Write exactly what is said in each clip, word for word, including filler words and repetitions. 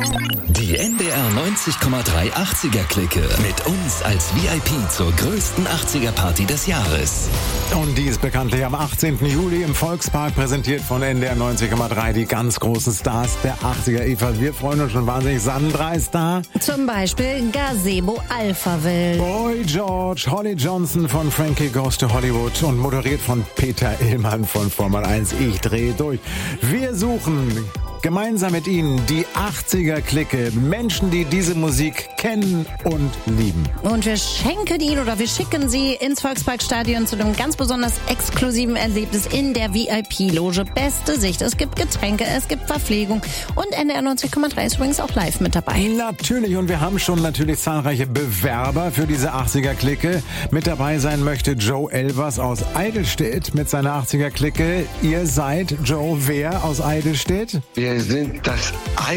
Die N D R neunzig Komma drei achtziger-Clique mit uns als V I P zur größten achtziger-Party des Jahres. Und die ist bekanntlich am achtzehnten Juli im Volkspark, präsentiert von N D R neunzig Komma drei, die ganz großen Stars der achtziger. Eva, wir freuen uns schon wahnsinnig. Sandra ist da. Zum Beispiel Gazebo Alphaville. Boy George, Holly Johnson von Frankie Goes to Hollywood und moderiert von Peter Illmann von Formel eins. Ich drehe durch. Wir suchen gemeinsam mit Ihnen die achtziger-Clique. Menschen, die diese Musik kennen und lieben. Und wir schenken Ihnen oder wir schicken Sie ins Volksparkstadion zu einem ganz besonders exklusiven Erlebnis in der V I P-Loge. Beste Sicht. Es gibt Getränke, es gibt Verpflegung und N D R neunzig Komma drei ist übrigens auch live mit dabei. Natürlich, und wir haben schon natürlich zahlreiche Bewerber für diese achtziger-Clique. Mit dabei sein möchte Joe Elvers aus Eidelstedt mit seiner achtziger-Clique. Ihr seid, Joe, wer aus Eidelstedt? Wir sind das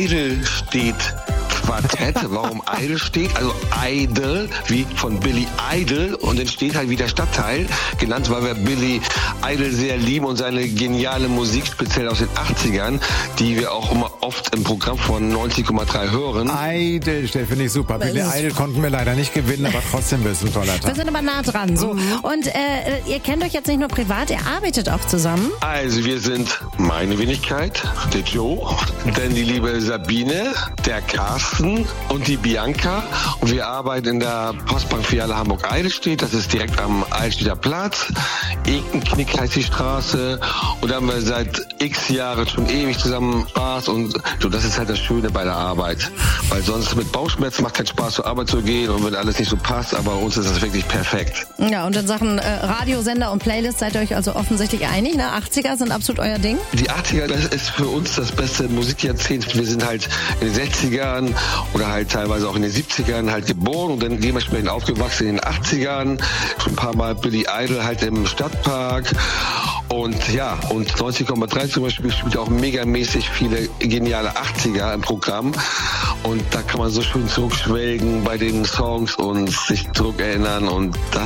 Eidelstedt-Quartett. Warum Eidelstedt? Also Idol, wie von Billy Idol, und entsteht halt wie der Stadtteil, genannt, weil wir Billy Idol sehr lieben und seine geniale Musik, speziell aus den achtzigern, die wir auch immer oft im Programm von neunzig Komma drei hören. Eidelstedt finde ich super. Billy Idol konnten wir leider nicht gewinnen, aber trotzdem ist ein toller Tag. Wir sind aber nah dran. So. Mhm. Und äh, ihr kennt euch jetzt nicht nur privat, ihr arbeitet auch zusammen. Also wir sind meine Wenigkeit, der Joe, dann die liebe Sabine, der Carsten und die Bianca. Und wir arbeiten in der Postbankfiliale Hamburg-Eidelstedt. Das ist direkt am Eidelstedter Platz. Ekenknick heißt die Straße. Und da haben wir seit x Jahren schon ewig zusammen Spaß. Und so, das ist halt das Schöne bei der Arbeit. Weil sonst mit Bauchschmerzen macht keinen Spaß, zur Arbeit zu gehen. Und wenn alles nicht so passt, aber uns ist das wirklich perfekt. Ja, und in Sachen äh, Radiosender und Playlist seid ihr euch also offensichtlich einig, ne? achtziger sind absolut euer Ding? Die achtziger, das ist für uns das beste Musikjahrzehnt. Wir sind halt in den sechzigern oder halt teilweise auch in den siebzigern halt geboren und dann dementsprechend aufgewachsen in den achtzigern. Schon ein paar Mal Billy Idol halt im Stadtpark. Und ja, und neunzig Komma drei zum Beispiel spielt auch megamäßig viele geniale achtziger im Programm. Und da kann man so schön zurückschwelgen bei den Songs und sich zurückerinnern. Und das,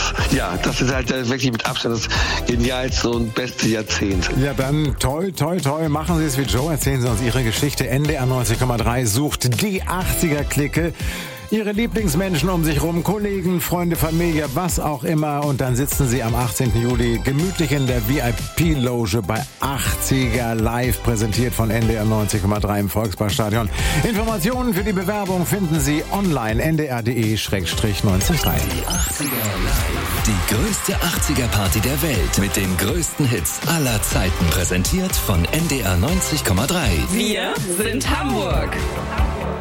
ja, das ist halt wirklich mit Abstand das genialste und beste Jahrzehnt. Ja, dann toi, toi, toi, machen Sie es wie Joe. Erzählen Sie uns Ihre Geschichte. N D R neunzig Komma drei sucht die achtziger-Clique. Ihre Lieblingsmenschen um sich rum, Kollegen, Freunde, Familie, was auch immer. Und dann sitzen Sie am achtzehnten Juli gemütlich in der V I P-Loge bei achtziger Live, präsentiert von N D R neunzig Komma drei im Volksparkstadion. Informationen für die Bewerbung finden Sie online n d r punkt d e slash neunzig drei. Die achtziger Live. Die größte achtziger-Party der Welt mit den größten Hits aller Zeiten, präsentiert von N D R neunzig Komma drei. Wir sind Hamburg.